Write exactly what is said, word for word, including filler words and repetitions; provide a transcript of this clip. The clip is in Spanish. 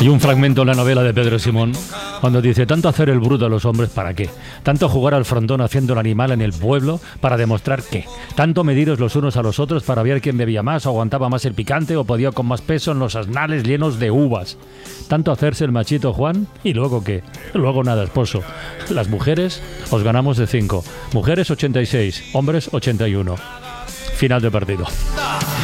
Hay un fragmento en la novela de Pedro Simón cuando dice: tanto hacer el bruto a los hombres, ¿para qué? Tanto jugar al frontón haciendo el animal en el pueblo, ¿para demostrar qué? Tanto mediros los unos a los otros para ver quién bebía más o aguantaba más el picante o podía con más peso en los asnales llenos de uvas. Tanto hacerse el machito Juan, ¿y luego qué? Luego nada, esposo. Las mujeres os ganamos de cinco. Mujeres ochenta y seis, hombres ochenta y uno. Final de partido.